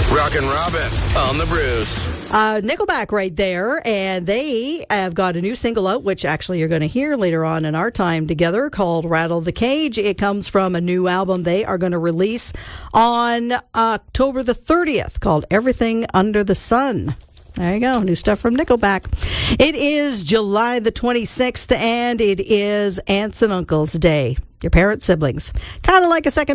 Rockin' Robin on the Bruce. Nickelback right there, and they have got a new single out, which actually you're going to hear later on in our time together, called Rattle the Cage. It comes from a new album they are going to release on October the 30th called Everything Under the Sun. There you go, new stuff from Nickelback. It is July the 26th, and it is Aunts and Uncles Day. Your parents, siblings. Kind of like a second